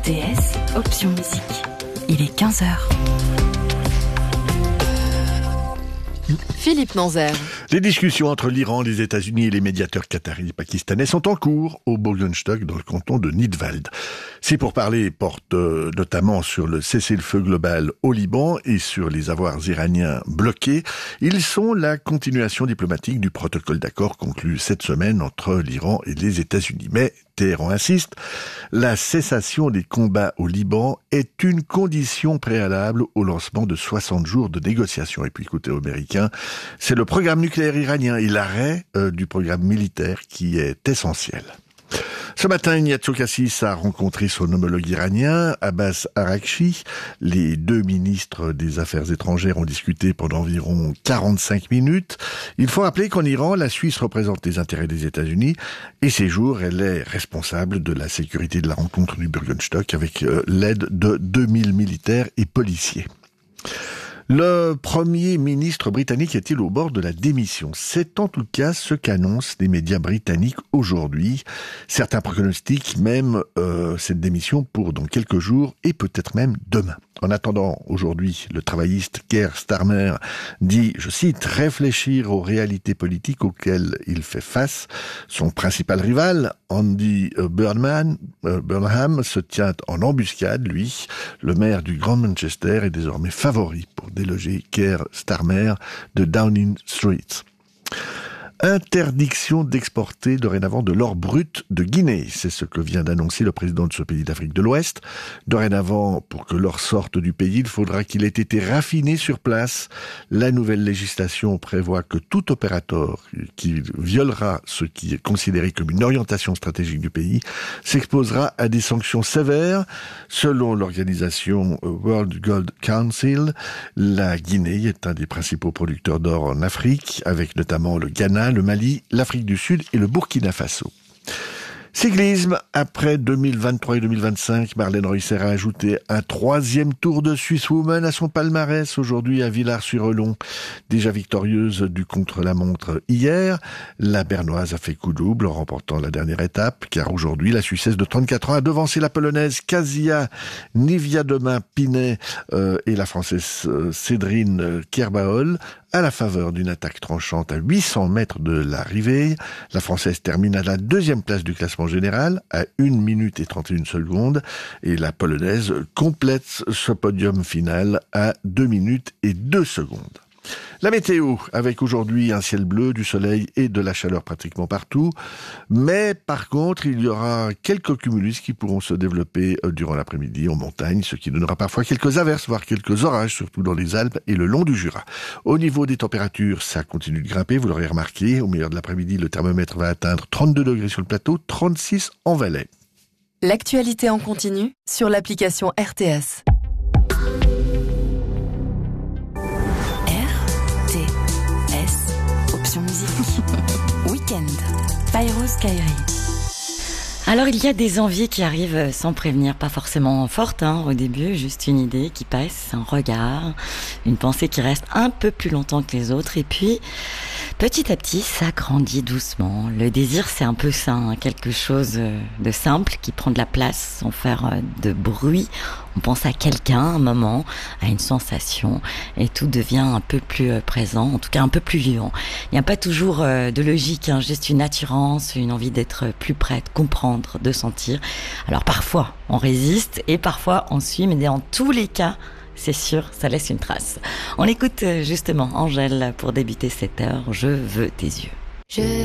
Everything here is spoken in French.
RTS, option musique. Il est 15h. Philippe Manzer. Les discussions entre l'Iran, les États-Unis et les médiateurs qataris et pakistanais sont en cours au Bürgenstock dans le canton de Nidwald. Ces pourparlers portent notamment sur le cessez-le-feu global au Liban et sur les avoirs iraniens bloqués. Ils sont la continuation diplomatique du protocole d'accord conclu cette semaine entre l'Iran et les États-Unis. Mais Téhéran insiste, la cessation des combats au Liban est une condition préalable au lancement de 60 jours de négociations. Et puis côté américain, c'est le programme nucléaire iranien et l'arrêt du programme militaire qui est essentiel. Ce matin, Ignazio Cassis a rencontré son homologue iranien, Abbas Araghchi. Les deux ministres des Affaires étrangères ont discuté pendant environ 45 minutes. Il faut rappeler qu'en Iran, la Suisse représente les intérêts des États-Unis et ces jours, elle est responsable de la sécurité de la rencontre du Bürgenstock avec l'aide de 2000 militaires et policiers. Le Premier ministre britannique est-il au bord de la démission ? C'est en tout cas ce qu'annoncent les médias britanniques aujourd'hui. Certains pronostiquent même cette démission pour dans quelques jours et peut-être même demain. En attendant, aujourd'hui, le travailliste Keir Starmer dit, je cite, « réfléchir aux réalités politiques auxquelles il fait face ». Son principal rival, Andy Burnham, se tient en embuscade, lui. Le maire du Grand Manchester est désormais favori pour déloger Keir Starmer de Downing Street. Interdiction d'exporter dorénavant de l'or brut de Guinée. C'est ce que vient d'annoncer le président de ce pays d'Afrique de l'Ouest. Dorénavant, pour que l'or sorte du pays, il faudra qu'il ait été raffiné sur place. La nouvelle législation prévoit que tout opérateur qui violera ce qui est considéré comme une orientation stratégique du pays s'exposera à des sanctions sévères. Selon l'organisation World Gold Council, la Guinée est un des principaux producteurs d'or en Afrique, avec notamment le Ghana, le Mali, l'Afrique du Sud et le Burkina Faso. Cyclisme, après 2023 et 2025, Marlène Reusser a ajouté un troisième Tour de Swiss Woman à son palmarès aujourd'hui à Villars-sur-Olon. Déjà victorieuse du contre-la-montre hier, la Bernoise a fait coup double en remportant la dernière étape, car aujourd'hui, la Suissesse de 34 ans a devancé la Polonaise Kasia Niewiadoma-Pinet et la Française Cédrine Kerbaol à la faveur d'une attaque tranchante à 800 mètres de l'arrivée. La Française termine à la deuxième place du classement général à 1 minute et 31 secondes et la Polonaise complète ce podium final à 2 minutes et 2 secondes. La météo, avec aujourd'hui un ciel bleu, du soleil et de la chaleur pratiquement partout. Mais par contre, il y aura quelques cumulus qui pourront se développer durant l'après-midi en montagne, ce qui donnera parfois quelques averses, voire quelques orages, surtout dans les Alpes et le long du Jura. Au niveau des températures, ça continue de grimper, vous l'aurez remarqué. Au milieu de l'après-midi, le thermomètre va atteindre 32 degrés sur le plateau, 36 en Valais. L'actualité en continu sur l'application RTS. Option musique. Week-end. Pyros Kairi. Alors il y a des envies qui arrivent sans prévenir, pas forcément fortes au début, juste une idée qui passe, un regard, une pensée qui reste un peu plus longtemps que les autres et puis petit à petit ça grandit doucement. Le désir c'est un peu ça, quelque chose de simple qui prend de la place sans faire de bruit. On pense à quelqu'un, un moment, à une sensation et tout devient un peu plus présent, en tout cas un peu plus vivant. Il n'y a pas toujours de logique, juste une attirance, une envie d'être plus près, de comprendre, de sentir. Alors parfois on résiste et parfois on suit, mais dans tous les cas, c'est sûr, ça laisse une trace. On écoute justement Angèle pour débuter cette heure, Je veux tes yeux.